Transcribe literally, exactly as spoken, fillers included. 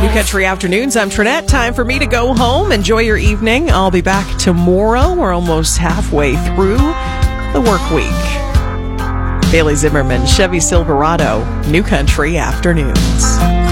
New Country Afternoons. I'm Trinette. Time for me to go home. Enjoy your evening. I'll be back tomorrow. We're almost halfway through the work week. Bailey Zimmerman, Chevy Silverado, New Country Afternoons.